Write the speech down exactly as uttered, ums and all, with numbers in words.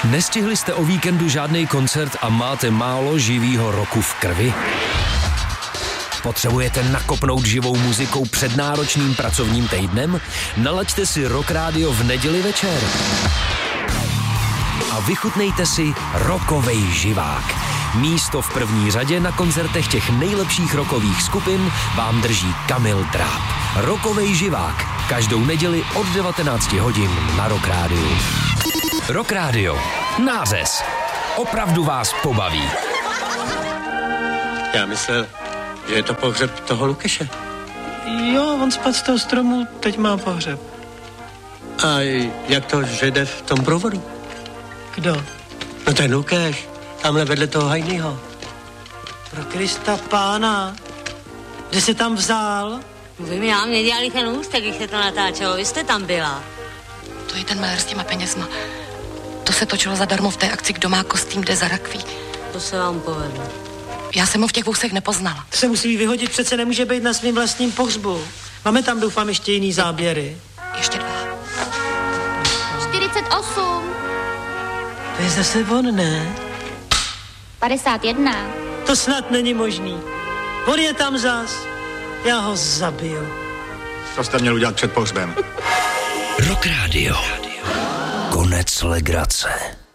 Nestihli jste o víkendu žádný koncert a máte málo živýho roku v krvi? Potřebujete nakopnout živou muzikou před náročným pracovním týdnem? Nalaďte si Rock Radio v neděli večer. A vychutnejte si rockovej živák. Místo v první řadě na koncertech těch nejlepších rockových skupin vám drží Kamil Dráb. Rockovej živák. Každou neděli od devatenácti hodin na Rock Radio. Rock Radio. Nářez. Opravdu vás pobaví. Já myslel, že je to pohřeb toho Lukeše. Jo, on spadl z toho stromu, teď má pohřeb. A jak to, že jde v tom provodu? Kdo? No ten Lukeš, tamhle vedle toho Hajnýho. Pro Krista pána. Kde se tam vzal? Vy mi nám nedělali ten ústek, když se to natáčelo, vy jste tam byla. To je ten malér s těma penězma. To se točilo zadarmo v té akci Kdo má kostým, jde za rakví. To se vám povedlo. Já jsem ho v těch vousech nepoznala. To se musí vyhodit, přece nemůže být na svým vlastním pohřbu. Máme tam, doufám, ještě jiný záběry. Ještě dva. čtyřicet osm. To je zase on, ne? padesát jedna. To snad není možný. On je tam zas. Já ho zabiju. To jste měl udělat před pohřbem. Rock Radio. Konec legrace.